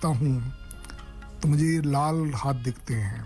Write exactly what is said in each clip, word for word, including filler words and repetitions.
देखता हूँ तो मुझे ये लाल हाथ दिखते हैं।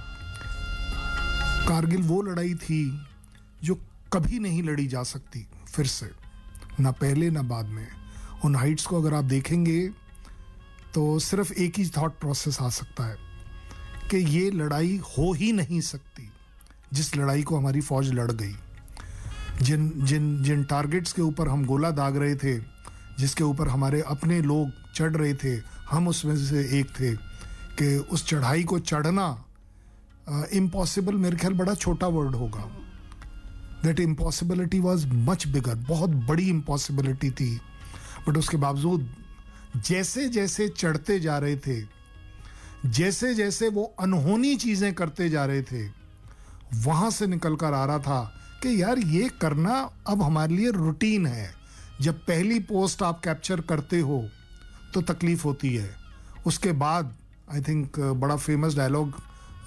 कारगिल वो लड़ाई थी जो कभी नहीं लड़ी जा सकती फिर से, ना पहले ना बाद में। उन हाइट्स को अगर आप देखेंगे तो सिर्फ एक ही थॉट प्रोसेस आ सकता है कि ये लड़ाई हो ही नहीं सकती जिस लड़ाई को हमारी फौज लड़ गई। जिन जिन जिन टारगेट्स के ऊपर हम गोला दाग रहे थे, जिसके ऊपर हमारे अपने लोग चढ़ रहे थे, हम उसमें से एक थे, कि उस चढ़ाई को चढ़ना इम्पॉसिबल uh, मेरे ख्याल बड़ा छोटा वर्ड होगा। That impossibility was much bigger, बहुत बड़ी इम्पॉसिबिलिटी थी। बट उसके बावजूद जैसे जैसे चढ़ते जा रहे थे, जैसे जैसे वो अनहोनी चीजें करते जा रहे थे, वहां से निकल कर आ रहा था कि यार ये करना अब हमारे लिए रूटीन है। जब पहली पोस्ट आप कैप्चर करते हो तो तकलीफ होती है, उसके बाद आई थिंक बड़ा famous dialogue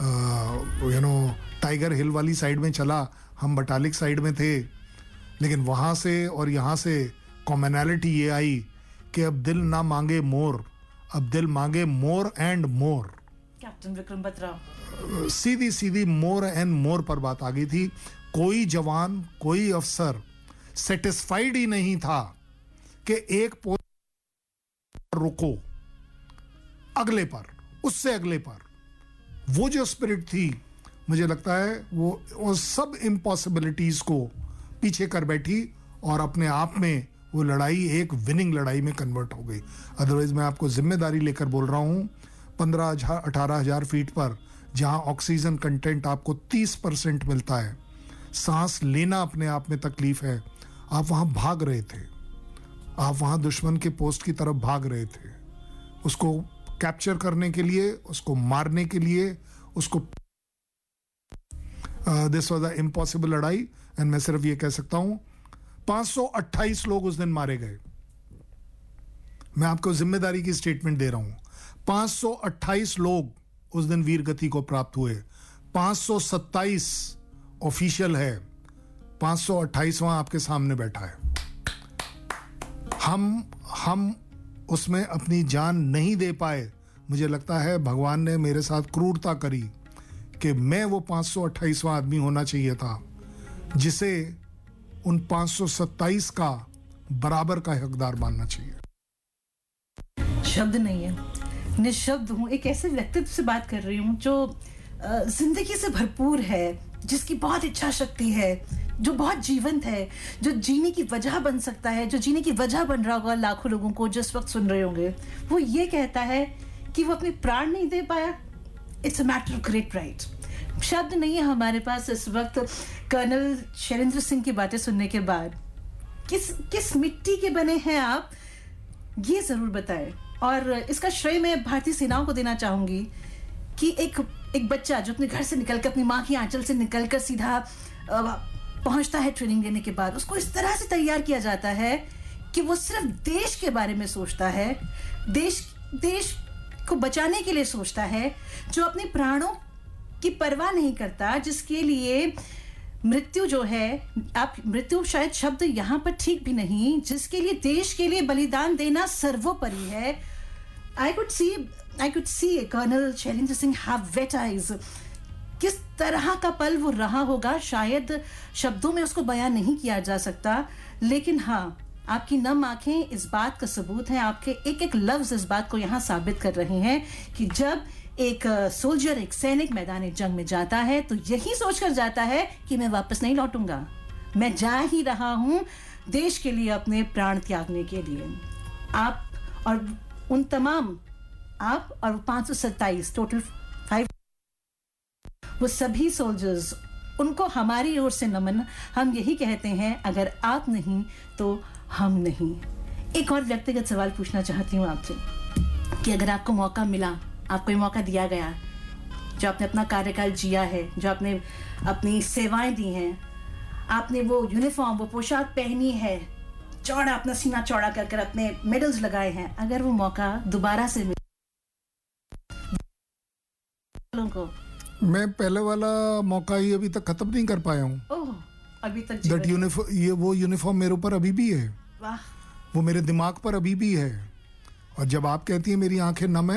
you know tiger हिल वाली साइड में चला, हम बटालिक साइड में थे, लेकिन वहाँ से और यहाँ से कॉमनैलिटी ये आई कि अब दिल ना मांगे मोर, अब दिल मांगे more and more. Captain Vikram Batra, Sidhi Sidhi more and more पर बात आ गई थी। कोई जवान, कोई अफसर सेटिस्फाइड ही नहीं था कि एक पोस्ट रुको, अगले पर, उससे अगले पर। वो जो स्पिरिट थी, मुझे लगता है वो वो सब इम्पॉसिबिलिटीज को पीछे कर बैठी और अपने आप में वो लड़ाई एक विनिंग लड़ाई में कन्वर्ट हो गई। अदरवाइज मैं आपको जिम्मेदारी लेकर बोल रहा हूँ, पंद्रह हजार अठारह हजार फीट पर जहाँ ऑक्सीजन कंटेंट आपको तीस परसेंट मिलता है, सांस लेना अपने आप में तकलीफ है, आप वहाँ भाग रहे थे, आप वहाँ दुश्मन के पोस्ट की तरफ भाग रहे थे, उसको कैप्चर करने के लिए, उसको मारने के लिए, उसको दिस वाज अ इम्पॉसिबल लड़ाई। एंड मैं सिर्फ ये कह सकता हूं पाँच सौ अट्ठाईस लोग उस दिन मारे गए। मैं आपको जिम्मेदारी की स्टेटमेंट दे रहा हूं, पाँच सौ अट्ठाईस लोग उस दिन वीर गति को प्राप्त हुए। पाँच सौ सत्ताईस ऑफिशियल है, पाँच सौ अट्ठाईसवां आपके सामने बैठा है। हम हम उसमें अपनी जान नहीं दे पाए। मुझे लगता है भगवान ने मेरे साथ क्रूरता करी कि मैं वो पाँच सौ अट्ठाईसवां आदमी होना चाहिए था जिसे उन पाँच सौ सत्ताईस का बराबर का हकदार मानना चाहिए। शब्द नहीं है, निशब्द हूँ। एक ऐसे व्यक्तित्व से बात कर रही हूँ जो जिंदगी से भरपूर है, जिसकी बहुत इच्छा शक्ति है, जो बहुत जीवंत है, जो जीने की वजह बन सकता है, जो जीने की वजह बन रहा होगा लाखों लोगों को जिस वक्त सुन रहे होंगे। वो ये कहता है कि वो अपने प्राण नहीं दे पाया। It's a matter of great pride. शब्द नहीं है हमारे पास इस वक्त कर्नल शैलेंद्र सिंह की बातें सुनने के बाद। किस किस मिट्टी के बने हैं आप, ये जरूर बताएं। और इसका श्रेय मैं भारतीय सेनाओं को देना चाहूंगी कि एक एक बच्चा जो अपने घर से निकलकर, अपनी माँ की आंचल से निकलकर सीधा पहुंचता है ट्रेनिंग लेने के बाद, उसको इस तरह से तैयार किया जाता है कि वो सिर्फ देश के बारे में सोचता है, देश देश को बचाने के लिए सोचता है, जो अपने प्राणों की परवाह नहीं करता, जिसके लिए मृत्यु जो है, आप मृत्यु शायद शब्द यहाँ पर ठीक भी नहीं, जिसके लिए देश के लिए बलिदान देना सर्वोपरि है। I could see I could see colonel Shailendra Singh have wait eyes. किस तरह का पल वो रहा होगा, शायद शब्दों में उसको बयान नहीं किया जा सकता, लेकिन हाँ, आपकी नम आंखें इस बात का सबूत है, आपके एक एक लफ्ज इस बात को यहाँ साबित कर रहे हैं कि जब एक सोल्जर, एक सैनिक मैदान जंग में जाता है तो यही सोचकर जाता है कि मैं वापस नहीं लौटूंगा, मैं जा ही रहा हूं देश के लिए, अपने प्राण त्यागने के लिए। आप और उन तमाम, आप और पाँच सौ सत्ताईस टोटल फाइव, वो सभी सोल्जर्स, उनको हमारी ओर से नमन। हम यही कहते हैं, अगर आप नहीं तो हम नहीं। एक और व्यक्तिगत सवाल पूछना चाहती हूँ आपसे कि अगर आपको मौका मिला, आपको ये मौका दिया गया, जो आपने अपना कार्यकाल जिया है, जो आपने अपनी सेवाएं दी हैं, आपने वो यूनिफॉर्म, वो पोशाक पहनी है, चौड़ा अपना सीना चौड़ा कर कर अपने मेडल्स लगाए हैं, अगर वो मौका दोबारा से मिले को, मैं पहले वाला मौका ही अभी तक खत्म नहीं कर पाया हूँ। ओह, अभी तक दैट यूनिफॉर्म, ये वो यूनिफॉर्म मेरे ऊपर अभी भी है। वाह, वो मेरे दिमाग पर अभी भी है। और जब आप कहती हैं मेरी आंखें नम है,